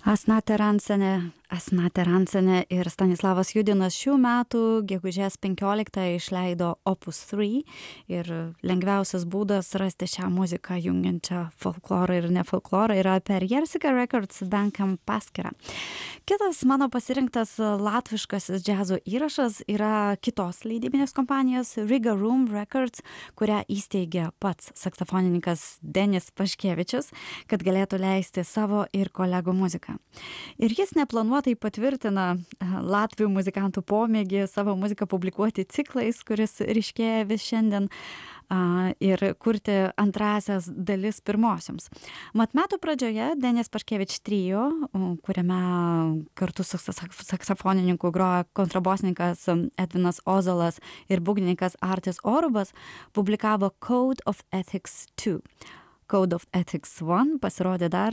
Asnate Rancenė ir Stanislavas Judinas šių metų gegužės 15 išleido Opus 3 ir lengviausias būdas rasti šią muziką jungiančią folklorą ir ne folklorą yra per Jersika Records Bandcamp paskyrą. Kitas mano pasirinktas latviškasis džiazo įrašas yra kitos leidybinės kompanijos Riga Room Records, kurią įsteigė pats saksofonininkas Denis Paškevičius, kad galėtų leisti savo ir kolegų muziką. Ir jis neplanuotai patvirtina latvių muzikantų pomėgį savo muziką publikuoti ciklais, kuris ryškėja vis šiandien, ir kurti antrasias dalis pirmosioms. Mat metų pradžioje Denis Paškevič trio, kuriame kartu su saksofonininku groja kontrabosininkas Edvinas Ozolas ir būgnininkas Artis Orubas, publikavo Code of Ethics 2. Code of Ethics 1 pasirodė dar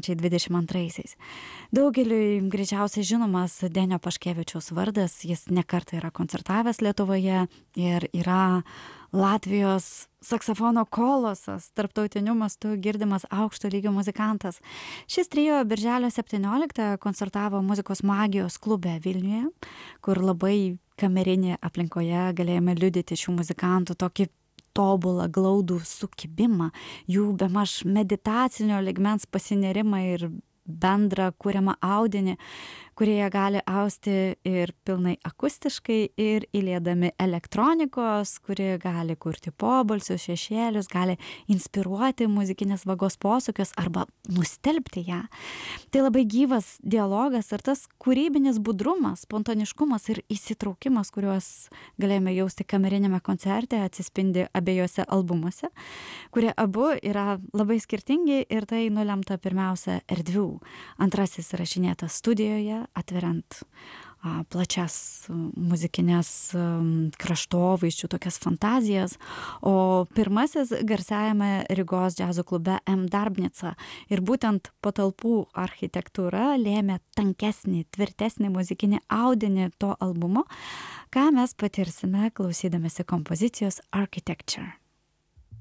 2022. Daugeliui greičiausiai žinomas Denio Paškevičiaus vardas, jis nekartą yra koncertavęs Lietuvoje ir yra Latvijos saksofono kolosas, tarptautiniu mastu girdimas aukšto lygio muzikantas. Šis trio birželio 17 koncertavo Muzikos magijos klube Vilniuje, kur labai kamerinėje aplinkoje galėjome liudyti šių muzikantų tokį tobulą, glaudų sukibimą, jų bemaž meditacinio lygmens pasinerimą ir bendrą kuriamą audinį, kurie jie gali austi ir pilnai akustiškai, ir įliedami elektronikos, kuri gali kurti pobalsius, šešėlius, gali inspiruoti muzikinės vagos posūkius arba nustelbti ją. Tai labai gyvas dialogas ir tas kūrybinis budrumas, spontaniškumas ir įsitraukimas, kuriuos galėjome jausti kamerinėme koncerte, atsispindi abiejose albumuose, kurie abu yra labai skirtingi ir tai nulemta pirmiausia erdvių. Antrasis įrašinėtas studijoje, atveriant plačias muzikinės kraštovaizdžių, tokias fantazijas, o pirmasis garsiajame Rygos džiazo klube M. Darbnica. Ir būtent patalpų architektūra lėmė tankesnį, tvirtesnį muzikinį audinį to albumo, ką mes patirsime klausydamėsi kompozicijos Architecture.